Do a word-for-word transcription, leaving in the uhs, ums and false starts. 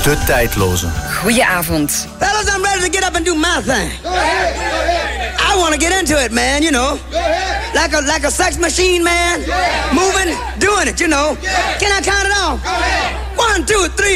De tijdloze. Goedenavond. Fellas, I'm ready to get up and do my thing. Go ahead, go ahead. I want to get into it, man, you know. Go ahead. Like a, like a sex machine, man. Moving, doing it, you know. Can I count it off? Go ahead. One, two, three.